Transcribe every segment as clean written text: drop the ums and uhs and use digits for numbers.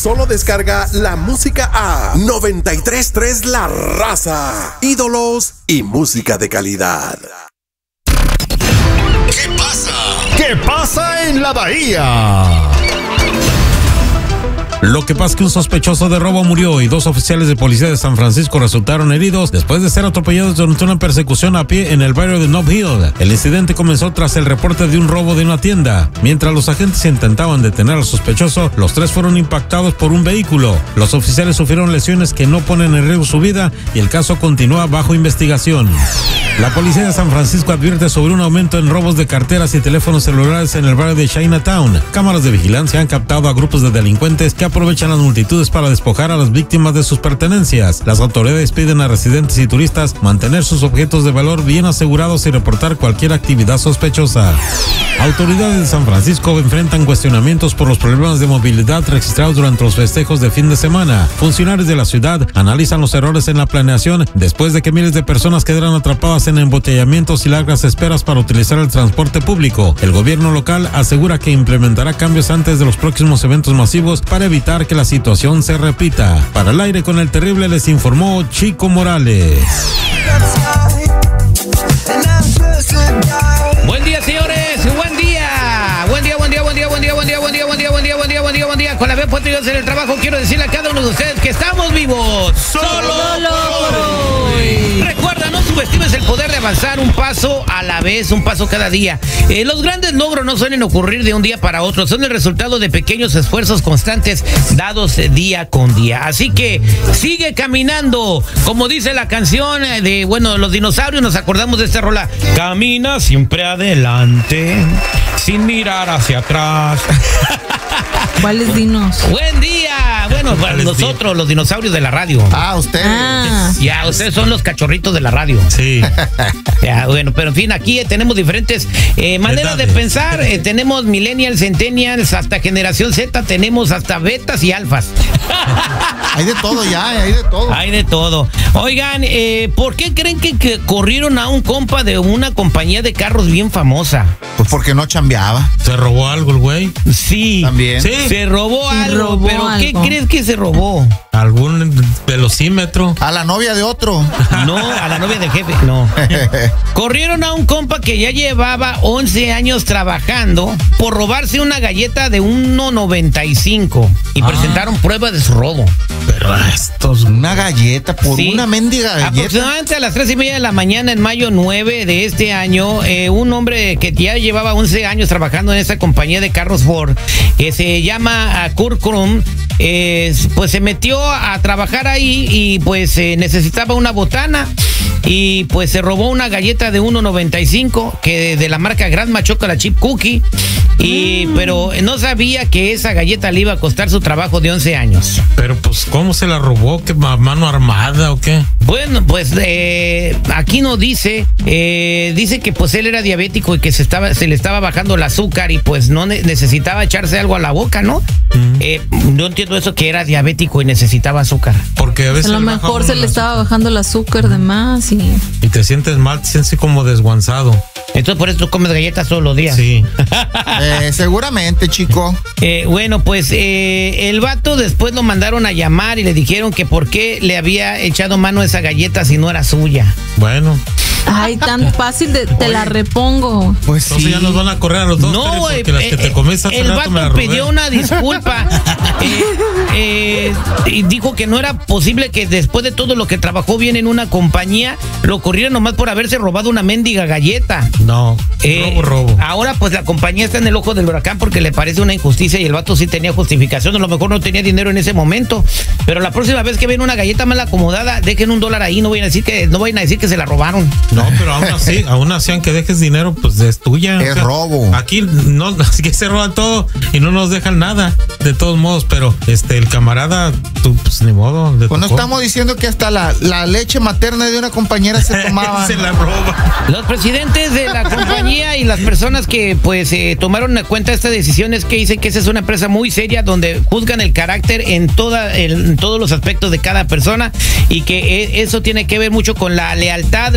Solo descarga la música a 93.3 La Raza. Ídolos y música de calidad. ¿Qué pasa? ¿Qué pasa en la Bahía? Lo que pasa es que un sospechoso de robo murió y 2 oficiales de policía de San Francisco resultaron heridos después de ser atropellados durante una persecución a pie en el barrio de Nob Hill. El incidente comenzó tras el reporte de un robo de una tienda. Mientras los agentes intentaban detener al sospechoso, los 3 fueron impactados por un vehículo. Los oficiales sufrieron lesiones que no ponen en riesgo su vida y el caso continúa bajo investigación. La policía de San Francisco advierte sobre un aumento en robos de carteras y teléfonos celulares en el barrio de Chinatown. Cámaras de vigilancia han captado a grupos de delincuentes que aprovechan las multitudes para despojar a las víctimas de sus pertenencias. Las autoridades piden a residentes y turistas mantener sus objetos de valor bien asegurados y reportar cualquier actividad sospechosa. Autoridades de San Francisco enfrentan cuestionamientos por los problemas de movilidad registrados durante los festejos de fin de semana. Funcionarios de la ciudad analizan los errores en la planeación después de que miles de personas quedaran atrapadas en embotellamientos y largas esperas para utilizar el transporte público. El gobierno local asegura que implementará cambios antes de los próximos eventos masivos para evitar que la situación se repita. Para el aire con el terrible les informó Chico Morales. Buen día, señores, buen día. Buen día. Con la vez en el trabajo quiero decirle a cada uno de ustedes que estamos vivos. Solo por hoy. Recuerda, no subestimes el poder de avanzar un paso a la vez, un paso cada día. Los grandes logros no suelen ocurrir de un día para otro, son el resultado de pequeños esfuerzos constantes dados día con día. Así que sigue caminando, como dice la canción de, los dinosaurios, nos acordamos de esta rola. Camina siempre adelante, sin mirar hacia atrás. ¿Cuáles dinos? Buen día. Bueno, para nosotros, los dinosaurios de la radio. Ustedes. Ya, ustedes son los cachorritos de la radio. Sí. Ya, bueno, pero en fin, aquí tenemos diferentes maneras de pensar. Tenemos millennials, centennials, hasta generación Z, tenemos hasta betas y alfas. Hay de todo ya, hay de todo. Hay de todo. Oigan, ¿por qué creen que corrieron a un compa de una compañía de carros bien famosa? Pues porque no chambeaba. ¿Se robó algo el güey? Sí. También. Sí. Se robó algo, pero ¿qué crees que se robó? ¿Algún velocímetro? A la novia de otro. No, a la novia del jefe, no. Corrieron a un compa que ya llevaba 11 años trabajando por robarse una galleta de 1.95 y presentaron pruebas de su robo. Pero esto es una galleta, por una mendiga galleta. Aproximadamente a las 3:30 de la mañana, en mayo 9 de este año, un hombre que ya llevaba 11 años trabajando en esta compañía de carros Ford, que se llama Kurt Krum, pues se metió a trabajar ahí y pues necesitaba una botana y pues se robó una galleta de 1.95 que de la marca Grandma Chocolate Chip Cookie pero no sabía que esa galleta le iba a costar su trabajo de 11 años. Pero pues ¿cómo se la robó? ¿Qué mano armada o qué? Bueno, pues aquí no dice, dice que pues él era diabético y que se le estaba bajando el azúcar y pues no necesitaba echarse algo a la boca, ¿no? No entiendo eso, que era diabético y necesitaba azúcar. Porque a veces a lo mejor se le estaba bajando el azúcar de más y te sientes mal, te sientes como desguanzado. Entonces por eso tú comes galletas todos los días. Sí. Seguramente, chico. Bueno, pues el vato después lo mandaron a llamar y le dijeron que por qué le había echado mano a esa galleta si no era suya. Bueno. Ay, tan fácil te la repongo. Pues entonces sí. Ya nos van a correr a los dos. No, porque las que te comiste hace el rato me vato las robé. pidió una disculpa y dijo que no era posible que después de todo lo que trabajó bien en una compañía lo corrieran nomás por haberse robado una mendiga galleta. No, robo. Ahora pues la compañía está en el ojo del huracán porque le parece una injusticia y el vato sí tenía justificación. A lo mejor no tenía dinero en ese momento, pero la próxima vez que ven una galleta mal acomodada, dejen $1 ahí, no vayan a decir que se la robaron. No, pero aún así, aunque dejes dinero, pues es tuya. Es robo. Aquí no, así que se roban todo y no nos dejan nada, de todos modos, pero el camarada, tú, pues ni modo. Pues no estamos diciendo que hasta la leche materna de una compañera se tomaba. Se la roba. Los presidentes de la compañía y las personas que pues tomaron en cuenta esta decisión es que dicen que esa es una empresa muy seria donde juzgan el carácter en todos los aspectos de cada persona y que eso tiene que ver mucho con la lealtad, la honradez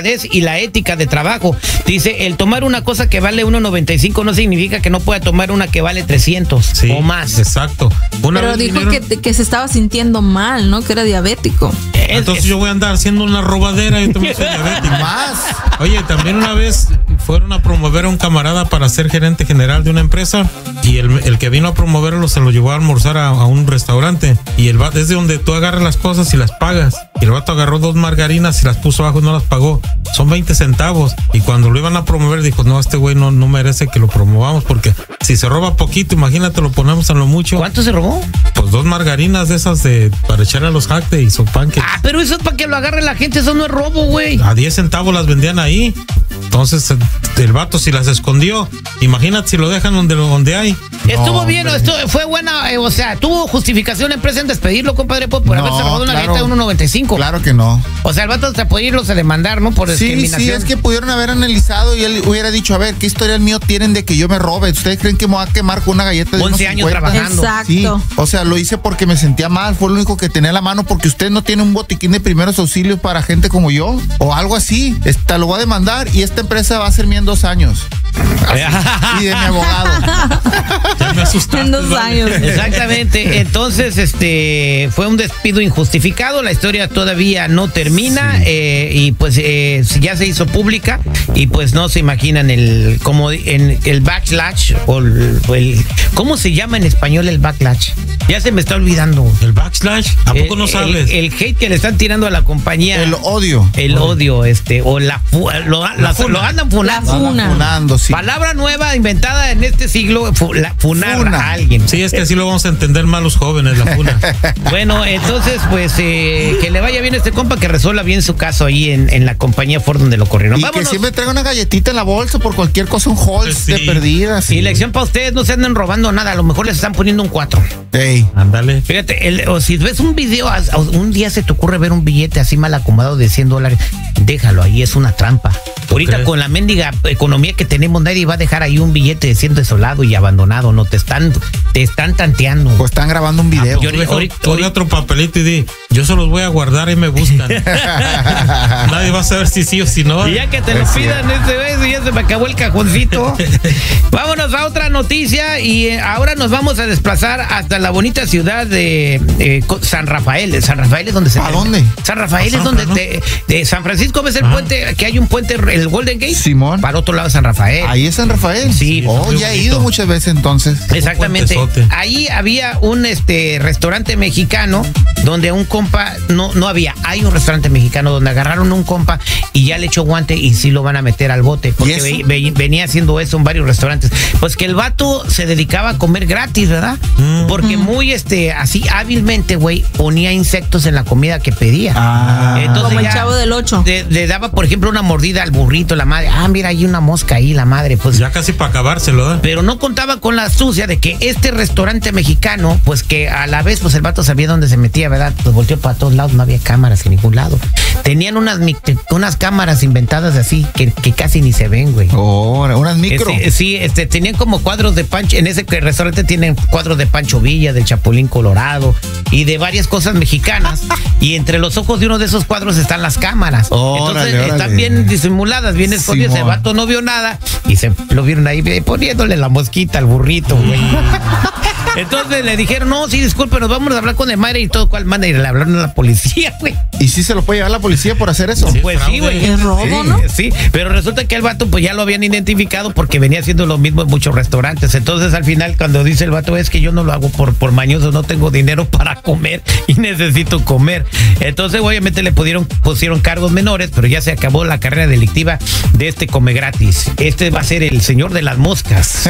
honradez y la ética de trabajo. Dice, el tomar una cosa que vale 1.95 no significa que no pueda tomar una que vale 300 o más. Exacto. Pero dijo que se estaba sintiendo mal, ¿no? Que era diabético. Entonces yo voy a andar haciendo una robadera y yo también soy diabético. Más. Oye, también una vez fueron a promover a un camarada para ser gerente general de una empresa y el que vino a promoverlo se lo llevó a almorzar a un restaurante y el vato es de donde tú agarras las cosas y las pagas. Y el vato agarró 2 margarinas y las puso abajo y no las pagó. Son 20 centavos. Y cuando lo iban a promover dijo, no, este güey no merece que lo promovamos porque si se roba poquito, imagínate, lo ponemos en lo mucho. ¿Cuánto se robó? Pues 2 margarinas de esas para echarle a los hot y su pancakes. Ah, pero eso es para que lo agarre la gente, eso no es robo, güey. A 10 centavos las vendían ahí. Entonces el vato si las escondió, imagínate si lo dejan donde hay. Estuvo bien, esto fue buena, o sea, tuvo justificación la empresa en despedirlo, compadre, por haberse robado una galleta de 1.95. Claro que no. O sea, el vato se puede irlos a demandar, ¿no? Por discriminación. Sí, es que pudieron haber analizado y él hubiera dicho, a ver, ¿qué historial mío tienen de que yo me robe? ¿Ustedes creen que me va a quemar con una galleta de 11 años 1.50? trabajando. Exacto. Sí, o sea, lo hice porque me sentía mal, fue lo único que tenía a la mano, porque usted no tiene un botiquín de primeros auxilios para gente como yo, o algo así. Lo voy a demandar y esta empresa va a ser mía en 2 años. Y de mi abogado. Ya me asustaste. En 2 años. Exactamente. Entonces, fue un despido injustificado. La historia todavía no termina. Y pues ya se hizo pública. Y pues no se imaginan el backlash o el ¿cómo se llama en español el backlash? Ya se me está olvidando. ¿El backslash? ¿A poco no sabes? El hate que le están tirando a la compañía. El odio. El odio, o lo andan funando. Funando, sí. Palabra nueva inventada en este siglo, funar a alguien. Sí, es que así lo vamos a entender más los jóvenes, la funa. Bueno, entonces, pues, que le vaya bien a este compa, que resuelva bien su caso ahí en la compañía Ford donde lo corrieron. Y Vámonos. que siempre traiga una galletita en la bolsa por cualquier cosa, un Halls Sí. de perdida. Sí. Y lección para ustedes, no se anden robando nada, a lo mejor les están poniendo un 4. Ey. Ándale. Fíjate, o si ves un video, un día se te ocurre ver un billete así mal acomodado de $100, déjalo ahí, es una trampa. Ahorita crees? con la mendiga economía que tenemos, nadie va a dejar ahí un billete de 100 desolado y abandonado, no te están tanteando. Pues están grabando un video. yo- Mejor ahorita- ponle otro papelito y di, yo se los voy a guardar y me buscan. Nadie va a saber si sí o si no. Y ya que te lo pidan este vez, ya se me acabó el cajoncito. Vámonos a otra noticia y ahora nos vamos a desplazar hasta la bonita ciudad de San Rafael. San Rafael es donde se... ¿A dónde? San Rafael es donde de San Francisco ves el puente, que hay un puente, el Golden Gate. Simón. Para otro lado de San Rafael. Ahí es San Rafael. Sí. Oh, Muy ya he bonito. ido muchas veces entonces. Exactamente. puentezote. Ahí había un restaurante mexicano donde un compa, hay un restaurante mexicano donde agarraron un compa y ya le echó guante y sí lo van a meter al bote, porque ¿Y eso? venía haciendo eso en varios restaurantes. Pues que el vato se dedicaba a comer gratis, ¿verdad? Porque muy así hábilmente, güey, ponía insectos en la comida que pedía. Entonces Como el ya Chavo del 8. le daba, por ejemplo, una mordida al burrito, la madre. Ah, mira, hay una mosca ahí, la madre, pues. Ya casi para acabárselo, ¿eh? Pero no contaba con la astucia de que este restaurante mexicano, pues que a la vez, pues el vato sabía dónde se metía, ¿verdad? Pues volteó para todos lados, no había cámaras en ningún lado. Tenían unas cámaras inventadas así que casi ni se ven, güey. Oh, unas micro. Tenían como cuadros de Pancho, en ese restaurante tienen cuadros de Pancho Villa, del Chapulín Colorado y de varias cosas mexicanas. Y entre los ojos de uno de esos cuadros están las cámaras. Órale, Entonces están bien disimuladas, bien escondidas. El Simón. vato no vio nada y se lo vieron ahí poniéndole la mosquita al burrito, güey. Entonces le dijeron, no, sí, disculpe, nos vamos a hablar con el madre y todo, ¿cuál manda? Y le hablaron a la policía, güey. ¿Y si se lo puede llevar la policía por hacer eso? Pues sí, güey. Es robo, ¿no? Sí, pero resulta que el vato pues ya lo habían identificado porque venía haciendo lo mismo en muchos restaurantes. Entonces al final cuando dice el vato es que yo no lo hago por mañoso, no tengo dinero para comer y necesito comer. Entonces obviamente le pusieron cargos menores, pero ya se acabó la carrera delictiva de este come gratis. Este va a ser el señor de las moscas.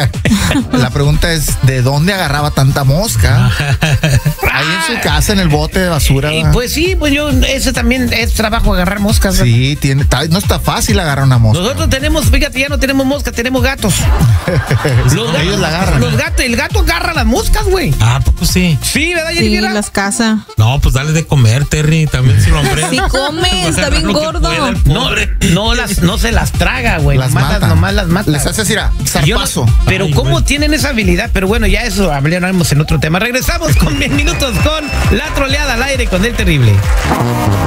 La pregunta es, ¿de dónde agarraba tanta mosca? Ahí en su casa, en el bote de basura. Y pues sí, pues ese también es trabajo agarrar moscas. ¿verdad? Sí, no está fácil agarrar una mosca. Nosotros tenemos, fíjate, ya no tenemos moscas, tenemos gatos. Ellos la agarran. El gato agarra las moscas, güey. Ah, pues sí. Sí, ¿verdad, Sí, Jennifer? las casas. No, pues dale de comer, Terry. También si lo hombre. Sí come, está bien gordo. No se las traga, güey. Las mata. Nomás las mata. Les hace así, Yo no- zarpazo. pero Ay, ¿cómo güey. tienen esa habilidad? Pero bueno, ya eso hablaremos en otro tema. Regresamos con 10 minutos con La Troleada al Aire con El Terrible.